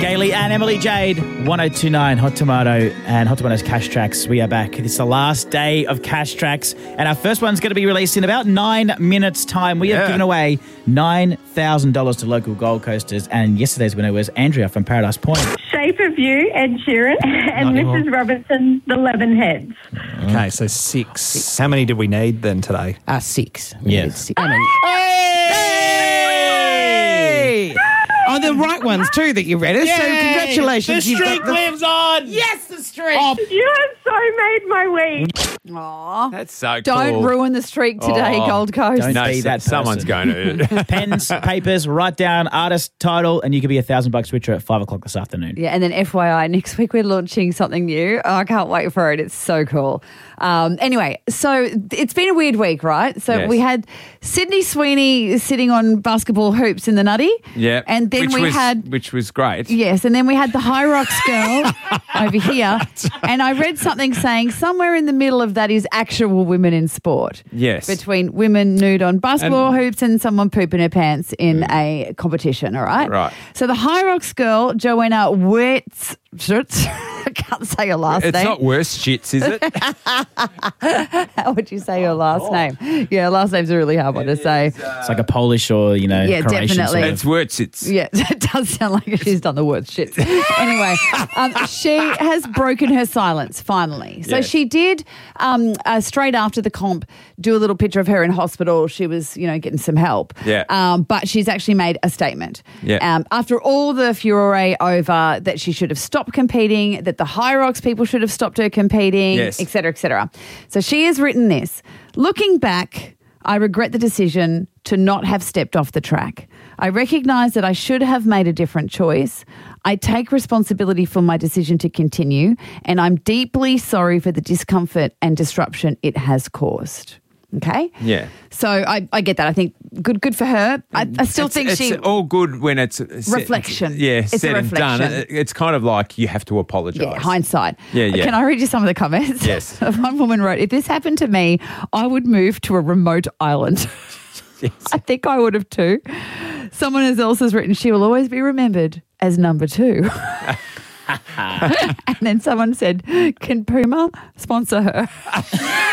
Daly and Emily Jade, 1029 Hot Tomato and Hot Tomato's Cash Tracks. We are back. It's the last day of Cash Tracks, and our first one's going to be released in about 9 minutes' time. We have given away $9,000 to local Gold Coasters, and yesterday's winner was Andrea from Paradise Point. Shape of You, Ed Sheeran, and Mrs. Robinson, The Lemonheads. Okay, so 6. How many did we need then today? 6. Yes. Hey! Oh, the right ones too that you read it. So congratulations. The streak lives on. Yes, the streak. You have so made my week. Aw. That's so cool. Don't ruin the streak today, Gold Coast. Don't No, be that someone's person. going to. Pens, papers, write down artist, title, and you could be $1,000 richer at 5 o'clock this afternoon. Yeah, and then FYI, next week we're launching something new. Oh, I can't wait for it. It's so cool. Anyway, so it's been a weird week, right? So Yes. we had Sydney Sweeney sitting on basketball hoops in the Nutty. Yeah. And then Which was great. Yes, and then we had the High Rocks girl over here. And I read something saying somewhere in the middle of that is actual women in sport. Yes. Between women nude on basketball hoops and someone pooping her pants in a competition, all right? Right. So the High Rocks girl, Joanna Wirtz, I can't say her last It's name. not worse shits, is it? How would you say your last name? Yeah, last name's a really hard one to say. It's like a Polish or, Yeah, Croatian definitely. sort of. It's Wurtzits. Yeah, it does sound like she's done the worst shit. Anyway, she has broken her silence finally. So Yes. she did, straight after the comp, do a little picture of her in hospital. She was, getting some help. Yeah. But she's actually made a statement. Yeah. After all the furore over that she should have stopped competing, that the High Rocks people should have stopped her competing, Yes. et cetera, et cetera. So she has written this. Looking back, I regret the decision to not have stepped off the track. I recognise that I should have made a different choice. I take responsibility for my decision to continue, and I'm deeply sorry for the discomfort and disruption it has caused. Okay? Yeah. So I get that. I think good for her. I still think it's all good when it's Reflection. It's It's a said and done. reflection. It's kind of like you have to apologise. Yeah, hindsight. Yeah. Can I read you some of the comments? Yes. One woman wrote, if this happened to me, I would move to a remote island. Yes. I think I would have too. Someone else has written, she will always be remembered as number 2. And then someone said, can Puma sponsor her?